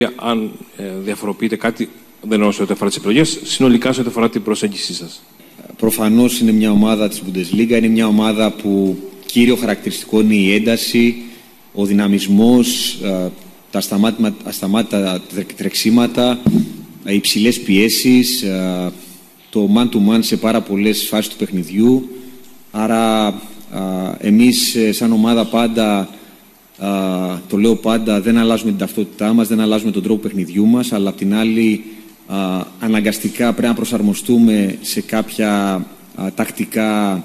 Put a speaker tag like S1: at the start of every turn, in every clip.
S1: Αν διαφοροποιείτε κάτι, δεν εννοώ σε ό,τι αφορά τις επιλογές, συνολικά σε ό,τι αφορά την προσέγγιση σας.
S2: Προφανώς είναι μια ομάδα της Bundesliga, είναι μια ομάδα που κύριο χαρακτηριστικό είναι η ένταση, ο δυναμισμός, τα ασταμάτητα τρεξίματα, οι υψηλές πιέσεις, το man-to-man σε πάρα πολλές φάσεις του παιχνιδιού. Άρα εμείς σαν ομάδα πάντα, το λέω πάντα, δεν αλλάζουμε την ταυτότητά μας, δεν αλλάζουμε τον τρόπο παιχνιδιού μας, αλλά απ' την άλλη αναγκαστικά πρέπει να προσαρμοστούμε σε κάποια τακτικά,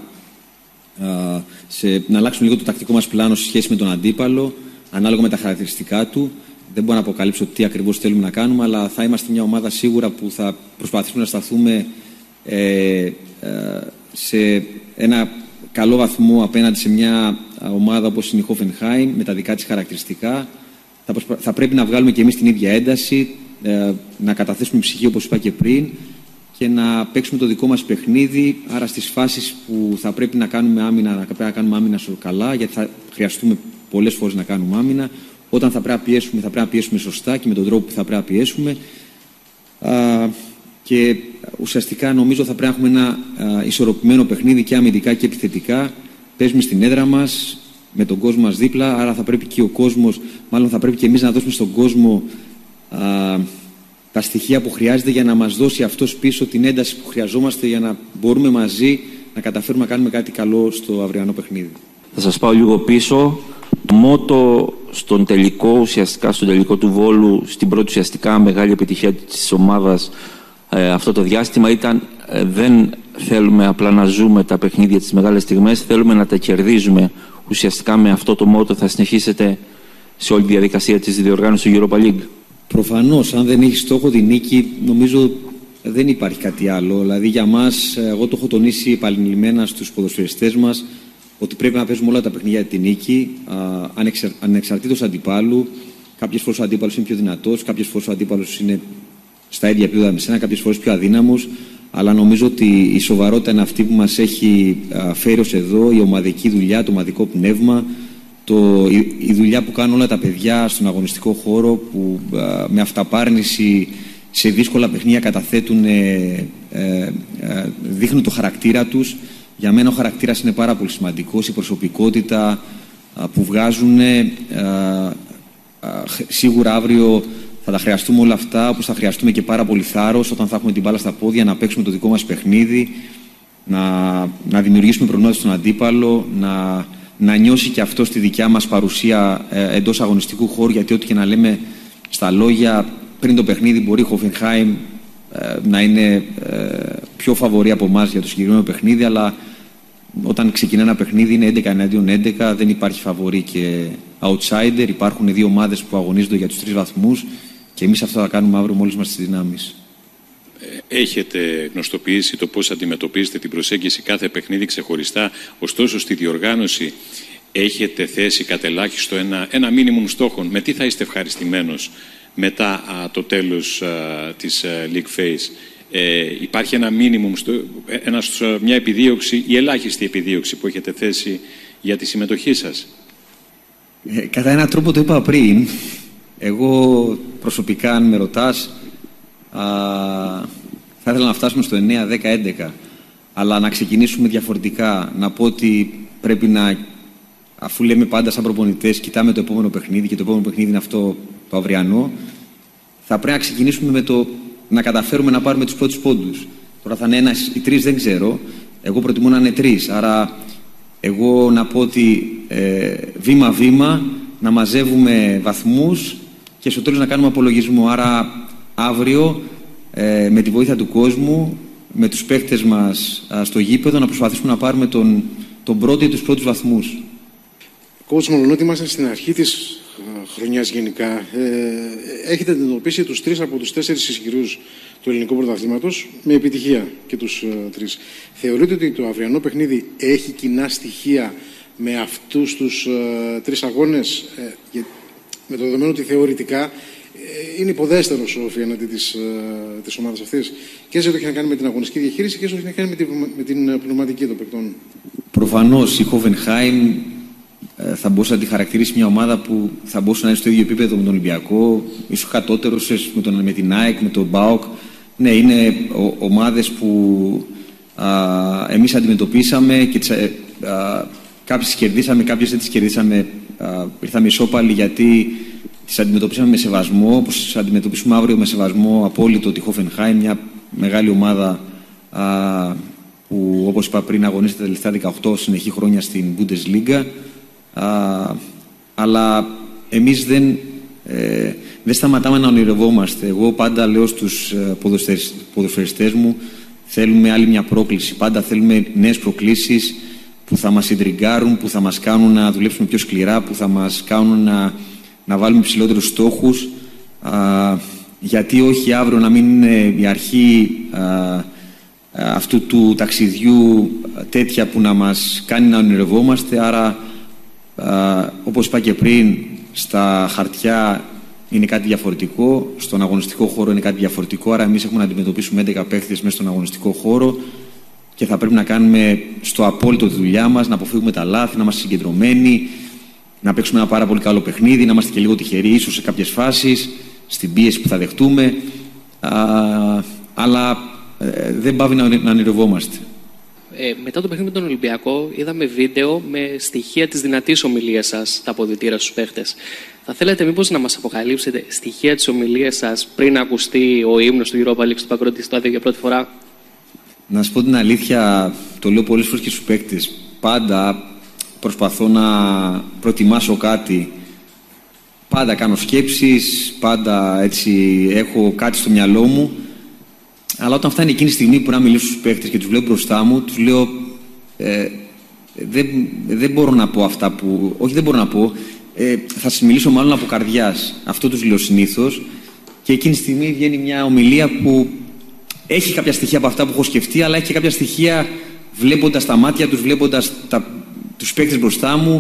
S2: να αλλάξουμε λίγο το τακτικό μας πλάνο σε σχέση με τον αντίπαλο, ανάλογα με τα χαρακτηριστικά του. Δεν μπορώ να αποκαλύψω τι ακριβώς θέλουμε να κάνουμε, αλλά θα είμαστε μια ομάδα σίγουρα που θα προσπαθήσουμε να σταθούμε σε ένα καλό βαθμό απέναντι σε μια ομάδα όπως είναι η Hoffenheim, με τα δικά της χαρακτηριστικά. Θα πρέπει να βγάλουμε και εμείς την ίδια ένταση, να καταθέσουμε ψυχή όπως είπα και πριν και να παίξουμε το δικό μας παιχνίδι. Άρα στις φάσεις που θα πρέπει να κάνουμε άμυνα, καλά, γιατί θα χρειαστούμε πολλές φορές να κάνουμε άμυνα. Όταν θα πρέπει να πιέσουμε σωστά και με τον τρόπο που θα πρέπει να πιέσουμε. Και ουσιαστικά νομίζω θα πρέπει να έχουμε ένα ισορροπημένο παιχνίδι και αμυντικά και επιθετικά. Παίζουμε στην έδρα μας, με τον κόσμο μας δίπλα, άρα θα πρέπει και ο κόσμος, μάλλον θα πρέπει και εμείς να δώσουμε στον κόσμο τα στοιχεία που χρειάζεται για να μας δώσει αυτός πίσω την ένταση που χρειαζόμαστε για να μπορούμε μαζί να καταφέρουμε να κάνουμε κάτι καλό στο αυριανό παιχνίδι.
S3: Θα σας πάω λίγο πίσω. Το μότο στον τελικό του Βόλου, στην πρώτη ουσιαστικά μεγάλη επιτυχία της ομάδας αυτό το διάστημα ήταν δεν θέλουμε απλά να ζούμε τα παιχνίδια τις μεγάλες στιγμές, θέλουμε να τα κερδίζουμε. Ουσιαστικά με αυτό το μότο θα συνεχίσετε σε όλη τη διαδικασία της διοργάνωσης του Europa League.
S2: Προφανώς, αν δεν έχει στόχο τη νίκη, νομίζω δεν υπάρχει κάτι άλλο. Δηλαδή για μας, εγώ το έχω τονίσει επανειλημμένα στους ποδοσφαιριστές μας, ότι πρέπει να παίζουμε όλα τα παιχνίδια για τη νίκη, ανεξαρτήτως αντιπάλου. Κάποιες φορές ο αντίπαλος είναι πιο δυνατός, κάποιες φορές ο αντίπαλος είναι στα ίδια επίπεδα με σένα, κάποιες φορές πιο αδύναμος. Αλλά νομίζω ότι η σοβαρότητα είναι αυτή που μας έχει φέρει ως εδώ, η ομαδική δουλειά, το ομαδικό πνεύμα, η δουλειά που κάνουν όλα τα παιδιά στον αγωνιστικό χώρο, που με αυταπάρνηση σε δύσκολα παιχνίδια καταθέτουν, δείχνουν το χαρακτήρα τους. Για μένα ο χαρακτήρας είναι πάρα πολύ σημαντικός, η προσωπικότητα που βγάζουν. Σίγουρα αύριο θα τα χρειαστούμε όλα αυτά, όπως θα χρειαστούμε και πάρα πολύ θάρρος όταν θα έχουμε την μπάλα στα πόδια, να παίξουμε το δικό μας παιχνίδι, να δημιουργήσουμε προβλήματα στον αντίπαλο, να νιώσει και αυτό τη δικιά μας παρουσία εντός αγωνιστικού χώρου, γιατί ό,τι και να λέμε στα λόγια, πριν το παιχνίδι μπορεί η Hoffenheim να είναι πιο φαβορή από εμάς για το συγκεκριμένο παιχνίδι, αλλά όταν ξεκινά ένα παιχνίδι είναι 11 εναντίον 11, δεν υπάρχει φαβορή και outsider, υπάρχουν δύο ομάδες που αγωνίζονται για τους 3 βαθμούς και εμείς αυτό θα κάνουμε αύριο με όλες μας τις δυνάμεις.
S4: Έχετε γνωστοποιήσει το πώς αντιμετωπίζετε την προσέγγιση κάθε παιχνίδι ξεχωριστά, ωστόσο στη διοργάνωση έχετε θέσει κατελάχιστο ένα μίνιμουμ στόχων. Με τι θα είστε ευχαριστημένος μετά το τέλος της League Phase? Υπάρχει ένα μίνιμουμ, μια επιδίωξη ή ελάχιστη επιδίωξη που έχετε θέσει για τη συμμετοχή σας?
S2: Κατά έναν τρόπο το είπα πριν. Εγώ προσωπικά, αν με ρωτάς, θα ήθελα να φτάσουμε στο 9, 10, 11. Αλλά να ξεκινήσουμε διαφορετικά. Να πω ότι πρέπει να, αφού λέμε πάντα σαν προπονητές, κοιτάμε το επόμενο παιχνίδι και το επόμενο παιχνίδι είναι αυτό το αυριανό, θα πρέπει να ξεκινήσουμε με το να καταφέρουμε να πάρουμε τους πρώτους πόντους. Τώρα θα είναι 1 ή 3, δεν ξέρω. Εγώ προτιμώ να είναι 3. Άρα εγώ να πω ότι βήμα-βήμα να μαζεύουμε βαθμούς και στο τέλος να κάνουμε απολογισμό. Άρα αύριο με τη βοήθεια του κόσμου, με τους παίκτες μας στο γήπεδο, να προσπαθήσουμε να πάρουμε τον πρώτο ή τους πρώτους βαθμούς.
S5: Coach, μολονότι είμαστε στην αρχή της χρονιάς γενικά, έχετε αντιμετωπίσει τους 3 από τους 4 ισχυρούς του ελληνικού πρωταθλήματος με επιτυχία και τους 3. Θεωρείτε ότι το αυριανό παιχνίδι έχει κοινά στοιχεία με αυτούς τους 3 αγώνες, με το δεδομένο ότι θεωρητικά είναι υποδέστερος ο Όφη εναντί της ομάδας αυτής, και σε ό,τι έχει να κάνει με την αγωνιστική διαχείριση και σε ό,τι έχει να κάνει με την πνευματική των παικτών?
S2: Προφανώς η Hoffenheim θα μπορούσε να τη χαρακτηρίσει μια ομάδα που θα μπορούσε να είναι στο ίδιο επίπεδο με τον Ολυμπιακό, ίσως κατώτερος με την ΑΕΚ, με τον ΠΑΟΚ. Ναι, είναι ομάδες που εμείς αντιμετωπίσαμε και κάποιες τις κερδίσαμε, κάποιες δεν τις κερδίσαμε. Ήρθαμε ισόπαλοι γιατί τις αντιμετωπίσαμε με σεβασμό, όπως τις αντιμετωπίσουμε αύριο με σεβασμό απόλυτο τη Hoffenheim, μια μεγάλη ομάδα που, όπως είπα πριν, αγωνίζεται τα τελευταία 18 συνεχή χρόνια στην Bundesliga. Αλλά εμείς δεν σταματάμε να ονειρευόμαστε. Εγώ πάντα λέω στους ποδοσφαιριστές μου, θέλουμε άλλη μια πρόκληση. Πάντα θέλουμε νέες προκλήσεις που θα μας ιντριγκάρουν, που θα μας κάνουν να δουλέψουμε πιο σκληρά, που θα μας κάνουν να βάλουμε υψηλότερους στόχους. Γιατί όχι αύριο να μην είναι η αρχή αυτού του ταξιδιού τέτοια που να μας κάνει να ονειρευόμαστε. Άρα, όπως είπα και πριν, στα χαρτιά είναι κάτι διαφορετικό, στον αγωνιστικό χώρο είναι κάτι διαφορετικό. Άρα εμείς έχουμε να αντιμετωπίσουμε 11 παίχτες μέσα στον αγωνιστικό χώρο και θα πρέπει να κάνουμε στο απόλυτο τη δουλειά μας, να αποφύγουμε τα λάθη, να είμαστε συγκεντρωμένοι, να παίξουμε ένα πάρα πολύ καλό παιχνίδι, να είμαστε και λίγο τυχεροί ίσως σε κάποιες φάσεις, στην πίεση που θα δεχτούμε, αλλά δεν πάβει να ονειρευόμαστε.
S6: Μετά το παιχνίδι με τον Ολυμπιακό, είδαμε βίντεο με στοιχεία της δυνατής ομιλίας σας στα αποδυτήρια στους παίχτες. Θα θέλετε μήπως να μας αποκαλύψετε στοιχεία της ομιλίας σας πριν ακουστεί ο ύμνος του Europa League στο Παγκόσμιο Στάδιο για πρώτη φορά?
S2: Να σας πω την αλήθεια, το λέω πολλές φορές και στους παίκτες. Πάντα προσπαθώ να προετοιμάσω κάτι. Πάντα κάνω σκέψεις, πάντα έτσι έχω κάτι στο μυαλό μου. Αλλά όταν φτάνει εκείνη τη στιγμή που να μιλήσω στους παίκτες και τους βλέπω μπροστά μου, τους λέω δεν μπορώ να πω αυτά που... Όχι, δεν μπορώ να πω. Θα σας μιλήσω μάλλον από καρδιάς. Αυτό τους λέω συνήθως. Και εκείνη τη στιγμή βγαίνει μια ομιλία που έχει κάποια στοιχεία από αυτά που έχω σκεφτεί, αλλά έχει και κάποια στοιχεία βλέποντας τα μάτια τους, βλέποντας τους παίκτες μπροστά μου,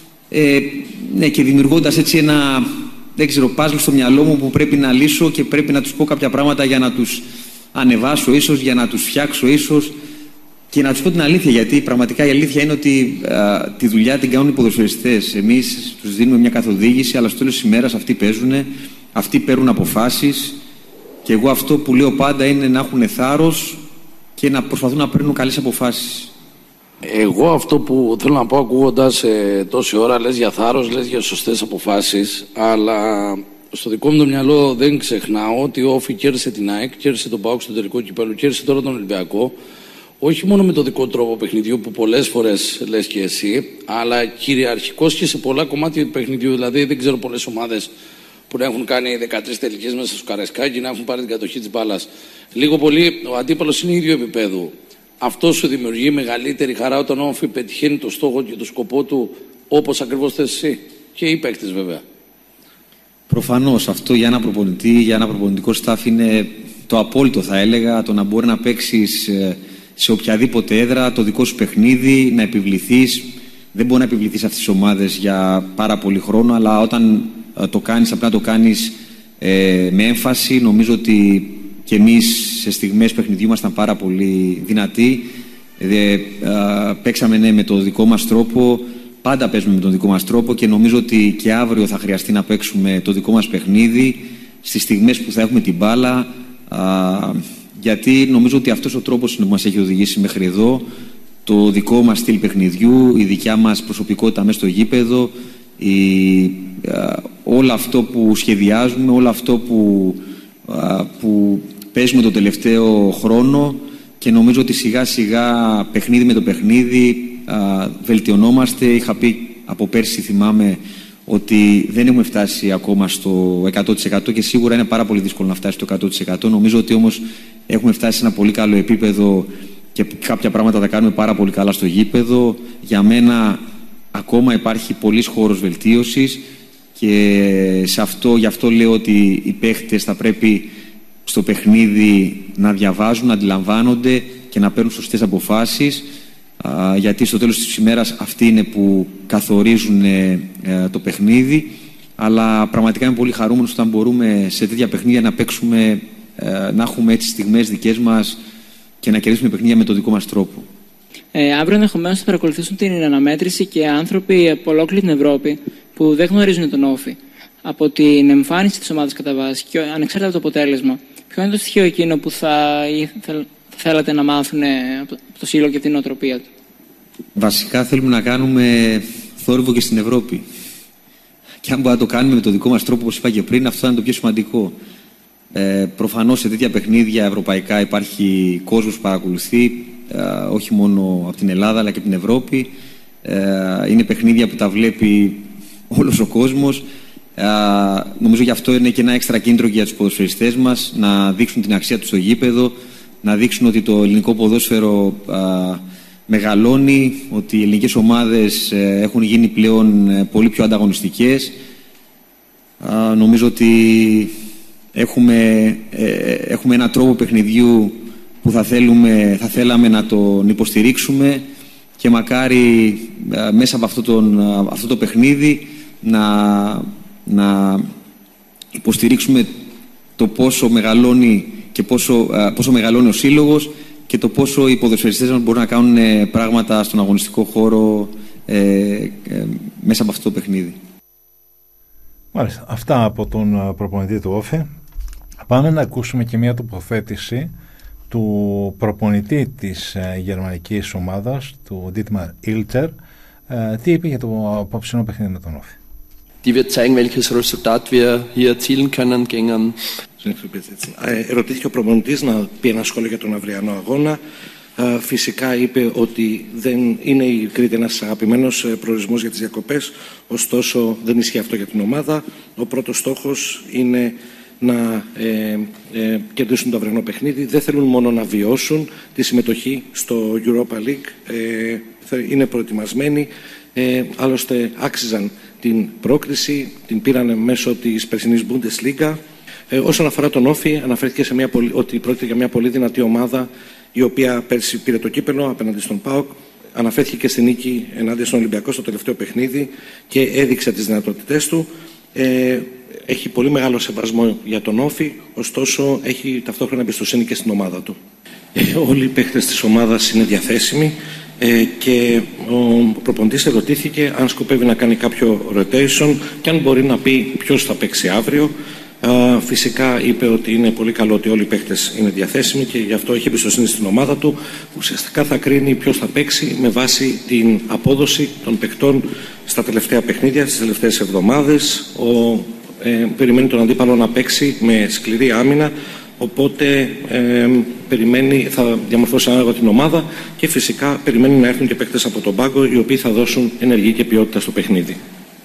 S2: ναι, και δημιουργώντας έτσι ένα, δεν ξέρω, πάζλ στο μυαλό μου που πρέπει να λύσω και πρέπει να τους πω κάποια πράγματα για να τους ανεβάσω ίσως, για να τους φτιάξω ίσως και να τους πω την αλήθεια, γιατί πραγματικά η αλήθεια είναι ότι τη δουλειά την κάνουν οι ποδοσφαιριστές. Εμείς τους δίνουμε μια καθοδήγηση, αλλά στο τέλος της ημέρας αυτοί παίζουν, αυτοί παίρνουν αποφάσεις και εγώ αυτό που λέω πάντα είναι να έχουν θάρρος και να προσπαθούν να παίρνουν καλές αποφάσεις.
S7: Εγώ αυτό που θέλω να πω ακούγοντας τόση ώρα, λες για θάρρος, λες για σωστές αποφάσεις, αλλά στο δικό μου το μυαλό δεν ξεχνάω ότι ο Όφη κέρδισε την ΑΕΚ, κέρδισε τον ΠΑΟΚ στο τελικό κυπέλλου, κέρδισε τώρα τον Ολυμπιακό, όχι μόνο με το δικό τρόπο παιχνιδιού που πολλές φορές λες και εσύ, αλλά κυριαρχικός και σε πολλά κομμάτια του παιχνιδιού. Δηλαδή δεν ξέρω πολλές ομάδες που να έχουν κάνει 13 τελικές μέσα στο Καραϊσκάκι να έχουν πάρει την κατοχή της μπάλας. Λίγο πολύ ο αντίπαλος είναι ίδιο επίπεδο. Αυτό σου δημιουργεί μεγαλύτερη χαρά όταν ο Όφη πετυχαίνει το στόχο και το σκοπό του όπως ακριβώς θες εσύ και οι παίκτες βέβαια.
S2: Προφανώς αυτό για ένα προπονητή, για ένα προπονητικό staff είναι το απόλυτο, θα έλεγα, το να μπορεί να παίξεις σε οποιαδήποτε έδρα το δικό σου παιχνίδι, να επιβληθείς. Δεν μπορεί να επιβληθείς αυτές τις ομάδες για πάρα πολύ χρόνο, αλλά όταν το κάνεις, απλά το κάνεις με έμφαση. Νομίζω ότι και εμείς σε στιγμές παιχνιδιού ήμασταν πάρα πολύ δυνατοί. Παίξαμε με το δικό μας τρόπο, πάντα παίζουμε με τον δικό μας τρόπο και νομίζω ότι και αύριο θα χρειαστεί να παίξουμε το δικό μας παιχνίδι στις στιγμές που θα έχουμε την μπάλα, γιατί νομίζω ότι αυτός ο τρόπος μας έχει οδηγήσει μέχρι εδώ, το δικό μας στυλ παιχνιδιού, η δικιά μας προσωπικότητα μέσα στο γήπεδο, όλο αυτό που σχεδιάζουμε, όλο αυτό που παίζουμε το τελευταίο χρόνο, και νομίζω ότι σιγά σιγά παιχνίδι με το παιχνίδι βελτιωνόμαστε. Είχα πει από πέρσι, θυμάμαι, ότι δεν έχουμε φτάσει ακόμα στο 100% και σίγουρα είναι πάρα πολύ δύσκολο να φτάσει στο 100%. Νομίζω ότι όμως έχουμε φτάσει σε ένα πολύ καλό επίπεδο και κάποια πράγματα τα κάνουμε πάρα πολύ καλά στο γήπεδο. Για μένα ακόμα υπάρχει πολύς χώρος βελτίωσης και γι' αυτό λέω ότι οι παίχτες θα πρέπει στο παιχνίδι να διαβάζουν, να αντιλαμβάνονται και να παίρνουν σωστές αποφάσεις, γιατί στο τέλος της ημέρας αυτοί είναι που καθορίζουν το παιχνίδι. Αλλά πραγματικά είμαι πολύ χαρούμενος όταν μπορούμε σε τέτοια παιχνίδια να παίξουμε, να έχουμε έτσι στιγμές δικές μας και να κερδίσουμε παιχνίδια με το δικό μας τρόπο.
S8: Αύριο ενδεχομένως θα παρακολουθήσουν την αναμέτρηση και άνθρωποι από ολόκληρη την Ευρώπη που δεν γνωρίζουν τον όφη. Από την εμφάνιση της ομάδας κατά βάση και ανεξάρτητα από το αποτέλεσμα, ποιο είναι το στοιχείο εκείνο που θα θέλατε να μάθουν από το σύλλογο και την νοοτροπία του?
S2: Βασικά θέλουμε να κάνουμε θόρυβο και στην Ευρώπη. Και αν μπορούμε να το κάνουμε με το δικό μας τρόπο, όπως είπα και πριν, αυτό θα είναι το πιο σημαντικό. Προφανώς σε τέτοια παιχνίδια ευρωπαϊκά υπάρχει κόσμος που παρακολουθεί, όχι μόνο από την Ελλάδα αλλά και από την Ευρώπη. Είναι παιχνίδια που τα βλέπει όλος ο κόσμος. Νομίζω γι' αυτό είναι και ένα έξτρα κίνητρο για τους ποδοσφαιριστές μας να δείξουν την αξία τους στο γήπεδο, να δείξουν ότι το ελληνικό ποδόσφαιρο μεγαλώνει, ότι οι ελληνικές ομάδες έχουν γίνει πλέον πολύ πιο ανταγωνιστικές. Νομίζω ότι έχουμε έναν τρόπο παιχνιδιού που θα θέλαμε να τον υποστηρίξουμε και μακάρι μέσα από αυτό το παιχνίδι να υποστηρίξουμε το πόσο μεγαλώνει και πόσο μεγαλώνει ο σύλλογος και το πόσο οι ποδοσφαιριστές μας μπορούν να κάνουν πράγματα στον αγωνιστικό χώρο μέσα από αυτό το παιχνίδι.
S9: Μάλιστα. Αυτά από τον προπονητή του Όφη. Πάμε να ακούσουμε και μια τοποθέτηση του προπονητή της γερμανικής ομάδας, του Dietmar Ilter. Τι είπε για το απόψινό παιχνίδι με τον Όφη.
S10: Die wird zeigen, welches Resultat wir hier erzielen können gegen.
S11: Ερωτήθηκε ο προπονητής να πει ένα σχόλιο για τον αυριανό αγώνα. Φυσικά είπε ότι δεν είναι η Κρήτη ένας αγαπημένος προορισμός για τις διακοπές, ωστόσο δεν ισχύει αυτό για την ομάδα. Ο πρώτος στόχος είναι να κερδίσουν το αυριανό παιχνίδι. Δεν θέλουν μόνο να βιώσουν τη συμμετοχή στο Europa League, είναι προετοιμασμένοι, άλλωστε άξιζαν την πρόκριση, την πήραν μέσω της περσινής Bundesliga. Όσον αφορά τον Όφη, αναφέρθηκε ότι πρόκειται για μια πολύ δυνατή ομάδα, η οποία πέρσι πήρε το κύπελλο απέναντι στον ΠΑΟΚ. Αναφέρθηκε και στη νίκη ενάντια στον Ολυμπιακό στο τελευταίο παιχνίδι και έδειξε τις δυνατότητές του. Έχει πολύ μεγάλο σεβασμό για τον Όφη, ωστόσο έχει ταυτόχρονα εμπιστοσύνη και στην ομάδα του. Όλοι οι παίκτες της ομάδας είναι διαθέσιμοι και ο προπονητής ερωτήθηκε αν σκοπεύει να κάνει κάποιο rotation και αν μπορεί να πει ποιος θα παίξει αύριο. Φυσικά είπε ότι είναι πολύ καλό ότι όλοι οι παίκτες είναι διαθέσιμοι και γι' αυτό έχει εμπιστοσύνη στην ομάδα του. Ουσιαστικά θα κρίνει ποιος θα παίξει με βάση την απόδοση των παικτών στα τελευταία παιχνίδια, στις τελευταίες εβδομάδες. Περιμένει τον αντίπαλο να παίξει με σκληρή άμυνα, οπότε θα διαμορφώσει ανάλογα την ομάδα και φυσικά περιμένει να έρθουν και παίκτες από τον πάγκο οι οποίοι θα δώσουν ενεργή και ποιότητα στο παιχνίδι.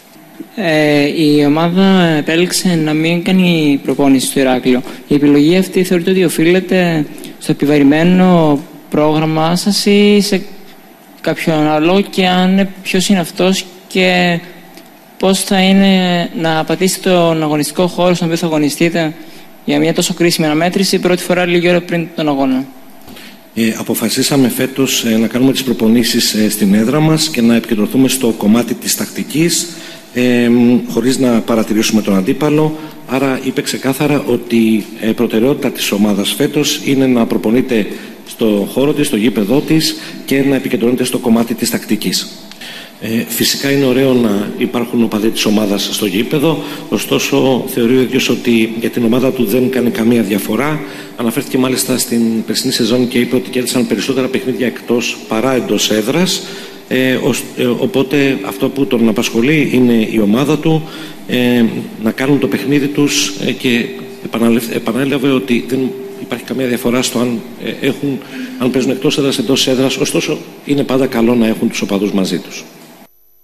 S8: Η ομάδα επέλεξε να μην κάνει προπόνηση στο Ηράκλειο. Η επιλογή αυτή θεωρείται ότι οφείλεται στο επιβαρημένο πρόγραμμά σας ή σε κάποιον άλλο, και αν ποιος είναι αυτός και πώς θα είναι να πατήσετε τον αγωνιστικό χώρο στον οποίο θα αγωνιστείτε για μια τόσο κρίσιμη αναμέτρηση πρώτη φορά λίγη ώρα πριν τον αγώνα?
S11: Αποφασίσαμε φέτος να κάνουμε τις προπονήσεις στην έδρα μας και να επικεντρωθούμε στο κομμάτι της τακτικής, χωρίς να παρατηρήσουμε τον αντίπαλο. Άρα είπε ξεκάθαρα ότι η προτεραιότητα της ομάδας φέτος είναι να προπονείται στο χώρο της, στο γήπεδό της και να επικεντρώνεται στο κομμάτι της τακτικής. Φυσικά είναι ωραίο να υπάρχουν οπαδοί της ομάδας στο γήπεδο, ωστόσο θεωρεί ο ίδιος ότι για την ομάδα του δεν κάνει καμία διαφορά. Αναφέρθηκε μάλιστα στην περσινή σεζόν και είπε ότι κέρδισαν περισσότερα παιχνίδια εκτός παρά εντός έδρας. Οπότε αυτό που τον απασχολεί είναι η ομάδα του, να κάνουν το παιχνίδι τους και επανέλαβε ότι δεν υπάρχει καμία διαφορά στο αν παίζουν εκτός έδρας, εντός έδρας, ωστόσο είναι πάντα καλό να έχουν τους οπαδούς μαζί τους.